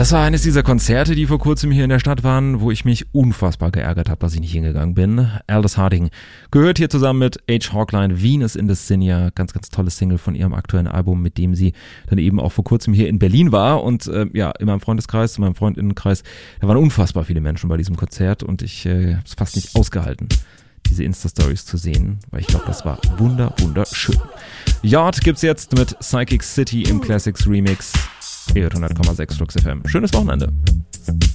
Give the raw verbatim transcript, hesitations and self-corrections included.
Das war eines dieser Konzerte, die vor kurzem hier in der Stadt waren, wo ich mich unfassbar geärgert habe, dass ich nicht hingegangen bin. Aldous Harding gehört hier zusammen mit H. Hawkline, Venus in the Sinja, ganz, ganz tolles Single von ihrem aktuellen Album, mit dem sie dann eben auch vor kurzem hier in Berlin war. Und äh, ja, in meinem Freundeskreis, in meinem Freundinnenkreis, da waren unfassbar viele Menschen bei diesem Konzert und ich äh, habe es fast nicht ausgehalten, diese Insta-Stories zu sehen, weil ich glaube, das war wunder, wunderschön. Yard gibt's jetzt mit Psychic City im Classics Remix. E hundert Komma sechs Flux F M. Schönes Wochenende.